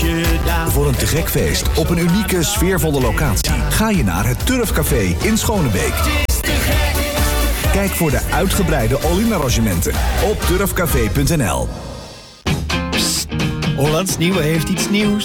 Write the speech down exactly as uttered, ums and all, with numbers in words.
je daar. Voor een te gek feest op een unieke, sfeervolle locatie ga je naar het Turfcafé in Schonebeek. Kijk voor de uitgebreide all-in arrangementen op turfcafé punt n l. Hollands Nieuwe heeft iets nieuws.